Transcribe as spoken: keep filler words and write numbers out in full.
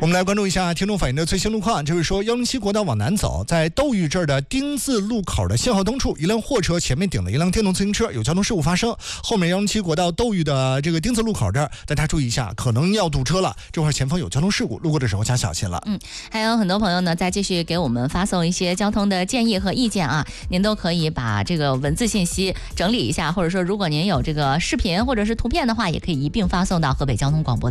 我们来关注一下听众反映的最新路况，就是说幺零七国道往南走，在窦峪这儿的丁字路口的信号灯处，一辆货车前面顶了一辆电动自行车，有交通事故发生。后面幺零七国道窦峪的这个丁字路口这儿，大家注意一下，可能要堵车了，这会儿前方有交通事故，路过的时候加小心了。 嗯，还有很多朋友呢，在继续给我们发送一些交通的建议和意见啊，您都可以把这个文字信息整理一下，或者说如果您有这个视频或者是图片的话，也可以一并发送到河北交通广播的